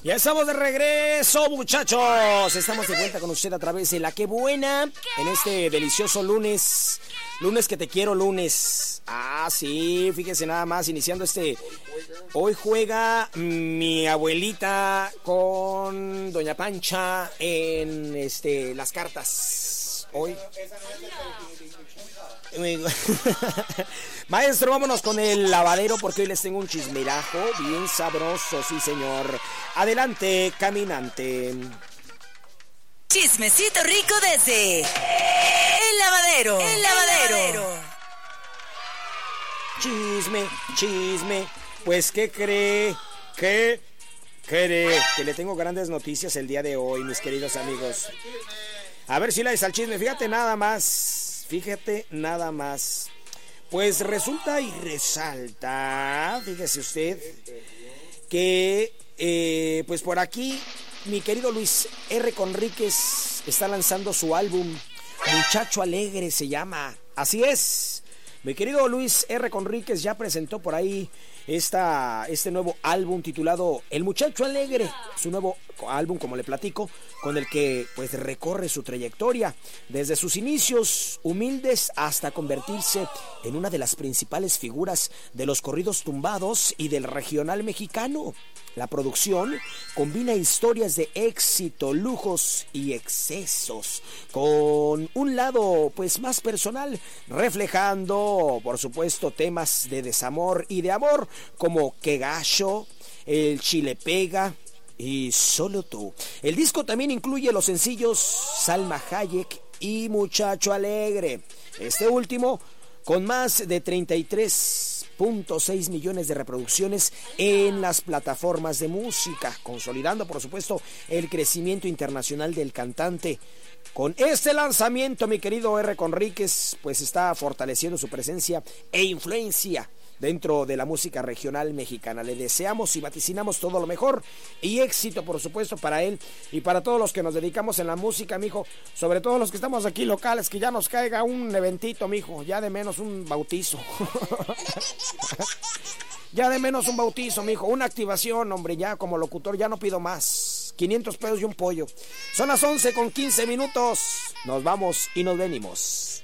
Ya estamos de regreso, muchachos. Estamos de vuelta con usted a través de La Qué Buena en este delicioso lunes. Lunes que te quiero, lunes. Ah, sí, fíjese nada más, iniciando Hoy juega mi abuelita con Doña Pancha en las cartas. Hoy. Maestro, vámonos con el lavadero porque hoy les tengo un chismerajo bien sabroso, sí señor. Adelante, caminante. Chismecito rico desde el lavadero. El lavadero. Chisme. Pues, ¿qué cree? ¿Qué cree? Que le tengo grandes noticias el día de hoy, mis queridos amigos. A ver si la des al chisme, fíjate nada más. Pues resulta y resalta, fíjese usted, que pues por aquí mi querido Luis R. Conríquez está lanzando su álbum, Muchacho Alegre se llama. Así es, mi querido Luis R. Conríquez ya presentó por ahí este nuevo álbum titulado El Muchacho Alegre, su nuevo álbum, como le platico, con el que pues recorre su trayectoria desde sus inicios humildes hasta convertirse en una de las principales figuras de los corridos tumbados y del regional mexicano. La producción combina historias de éxito, lujos y excesos con un lado pues más personal, reflejando por supuesto temas de desamor y de amor como Qué Gacho, El Chile Pega y Solo Tú. El disco también incluye los sencillos Salma Hayek y Muchacho Alegre. Este último con más de 33.6 millones de reproducciones en las plataformas de música, consolidando por supuesto el crecimiento internacional del cantante. Con este lanzamiento, mi querido R. Conríquez pues está fortaleciendo su presencia e influencia dentro de la música regional mexicana. Le deseamos y vaticinamos todo lo mejor y éxito, por supuesto, para él y para todos los que nos dedicamos en la música, mijo. Sobre todo los que estamos aquí locales, que ya nos caiga un eventito, mijo. Ya de menos un bautizo. Ya de menos un bautizo, mijo. Una activación, hombre, ya como locutor ya no pido más. 500 pesos y un pollo. Son las 11:15. Nos vamos y nos venimos.